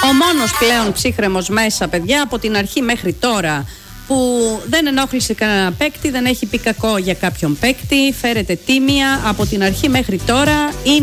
Ο μόνος πλέον ψύχρεμος μέσα, παιδιά, από την αρχή μέχρι τώρα, που δεν ενόχλησε κανένα παίκτη, δεν έχει πει κακό για κάποιον παίκτη, φέρεται τίμια από την αρχή μέχρι τώρα, είναι